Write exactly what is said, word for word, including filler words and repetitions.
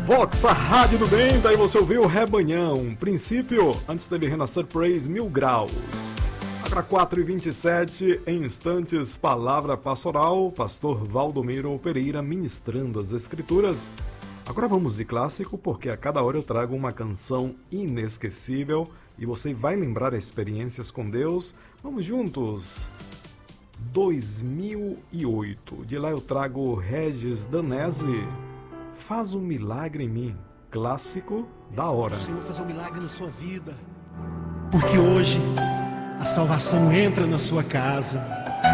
Vox, a rádio do bem, daí você ouviu Rebanhão, Princípio, antes teve Renascer Praise, Mil Graus. Agora quatro e vinte e sete, em instantes, Palavra Pastoral, Pastor Valdomiro Pereira ministrando as Escrituras. Agora vamos de clássico, porque a cada hora eu trago uma canção inesquecível e você vai lembrar experiências com Deus. Vamos juntos! dois mil e oito, de lá eu trago Regis Danese, Faz um Milagre em Mim, clássico da hora. O Senhor fazer um milagre na sua vida, porque hoje a salvação entra na sua casa.